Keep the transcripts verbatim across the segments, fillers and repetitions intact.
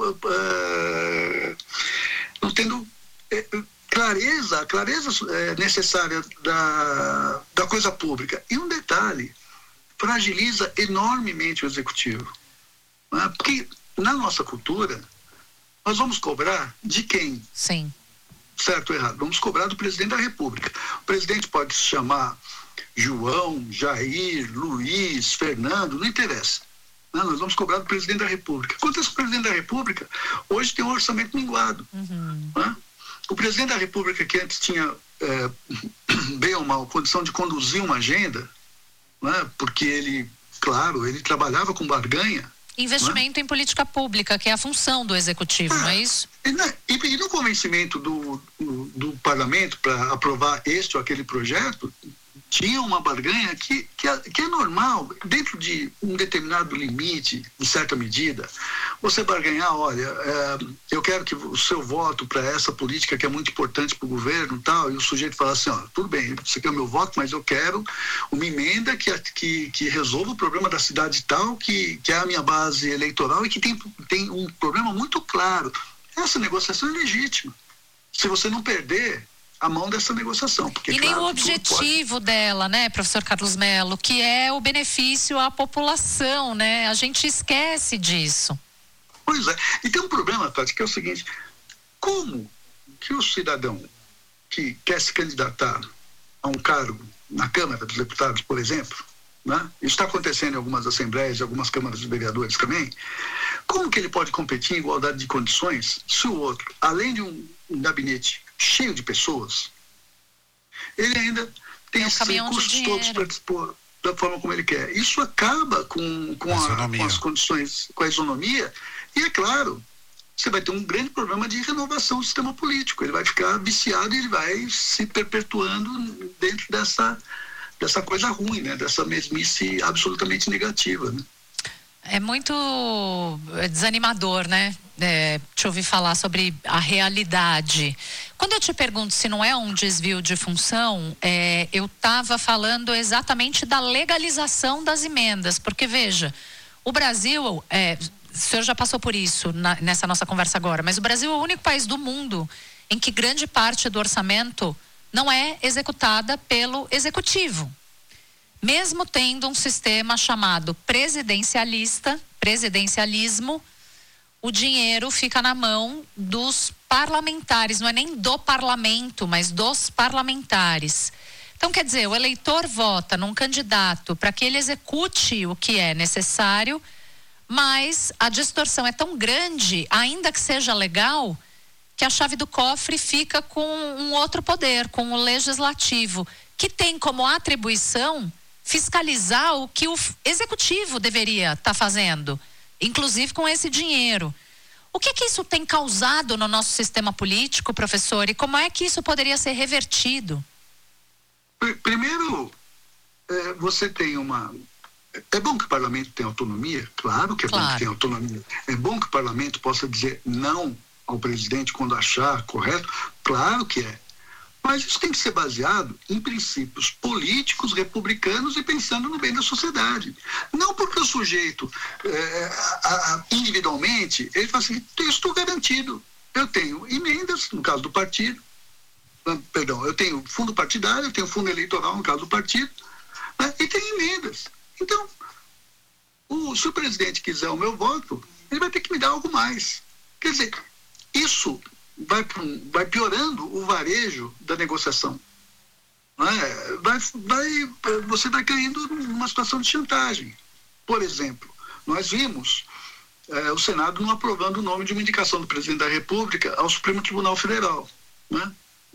uh, não tendo uh, clareza, clareza uh, necessária da, da coisa pública. E um detalhe, fragiliza enormemente o executivo. Né? Porque na nossa cultura, nós vamos cobrar de quem? Sim. Certo ou errado? Vamos cobrar do presidente da República. O presidente pode se chamar João, Jair, Luiz, Fernando, não interessa. Não, nós vamos cobrar do presidente da República. Acontece que o presidente da República hoje tem um orçamento minguado. Uhum. Né? O presidente da República, que antes tinha, é, bem ou mal, condição de conduzir uma agenda, né? Porque ele, claro, ele trabalhava com barganha. Investimento em política pública, que é a função do executivo, ah, não é isso? E, né, e, e no convencimento do, do, do parlamento para aprovar este ou aquele projeto, tinha uma barganha que, que, é, que é normal, dentro de um determinado limite, em certa medida, você barganhar, olha, é, eu quero que o seu voto para essa política que é muito importante para o governo e tal, e o sujeito fala assim, ó, tudo bem, você quer o meu voto, mas eu quero uma emenda que, que, que resolva o problema da cidade tal, que, que é a minha base eleitoral e que tem, tem um problema muito claro. Essa negociação é legítima. Se você não perder a mão dessa negociação. Porque, e claro, nem o objetivo pode... dela, né, professor Carlos Mello, que é o benefício à população, né? A gente esquece disso. Pois é. E tem um problema, Tati, que é o seguinte, como que o cidadão que quer se candidatar a um cargo na Câmara dos Deputados, por exemplo, né? Isso está acontecendo em algumas assembleias, em algumas câmaras de vereadores também, como que ele pode competir em igualdade de condições se o outro, além de um, um gabinete cheio de pessoas, ele ainda tem esses recursos todos para dispor da forma como ele quer. Isso acaba com, com, a, com as condições, com a isonomia, e é claro, você vai ter um grande problema de renovação do sistema político. Ele vai ficar viciado e ele vai se perpetuando dentro dessa, dessa coisa ruim, né? Dessa mesmice absolutamente negativa, né? É muito desanimador, né? É, te ouvir falar sobre a realidade. Quando eu te pergunto se não é um desvio de função, é, eu estava falando exatamente da legalização das emendas, porque veja, o Brasil, é, o senhor já passou por isso na, nessa nossa conversa agora, mas o Brasil é o único país do mundo em que grande parte do orçamento não é executada pelo executivo. Mesmo tendo um sistema chamado presidencialista, presidencialismo, o dinheiro fica na mão dos parlamentares, não é nem do parlamento, mas dos parlamentares. Então, quer dizer, o eleitor vota num candidato para que ele execute o que é necessário, mas a distorção é tão grande, ainda que seja legal, que a chave do cofre fica com um outro poder, com o legislativo, que tem como atribuição fiscalizar o que o executivo deveria estar tá fazendo, inclusive com esse dinheiro. O que que isso tem causado no nosso sistema político, professor, e como é que isso poderia ser revertido? Primeiro, é, você tem uma... É bom que o parlamento tenha autonomia, claro que é claro. bom que tenha autonomia. É bom que o parlamento possa dizer não ao presidente quando achar correto, claro que é. Mas isso tem que ser baseado em princípios políticos, republicanos e pensando no bem da sociedade. Não porque o sujeito, é, a, a, individualmente, ele fala assim, eu estou garantido. Eu tenho emendas, no caso do partido, perdão, eu tenho fundo partidário, eu tenho fundo eleitoral, no caso do partido, né, e tenho emendas. Então, o, se o presidente quiser o meu voto, ele vai ter que me dar algo mais. Quer dizer, isso... Vai, vai piorando o varejo da negociação. Não é? vai, vai, você vai caindo numa situação de chantagem. Por exemplo, nós vimos é, o Senado não aprovando o nome de uma indicação do presidente da República ao Supremo Tribunal Federal. Né?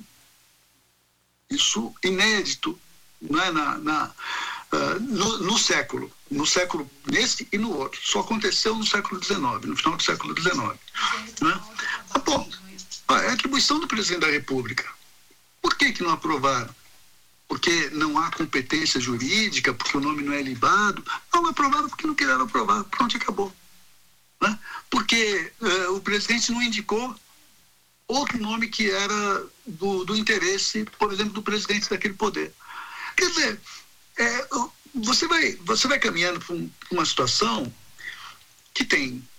Isso inédito, não é? na, na, uh, no, no século. No século, nesse e no outro. Só aconteceu no século dezenove, no final do século dezenove. Né? Ah, bom, é a atribuição do presidente da República. Por que que não aprovaram? Porque não há competência jurídica, porque o nome não é libado? Não, não aprovaram porque não queriam aprovar. Pronto, acabou. Né? Porque uh, o presidente não indicou outro nome que era do, do interesse, por exemplo, do presidente daquele poder. Quer dizer, é, você, vai, você vai caminhando para um, uma situação que tem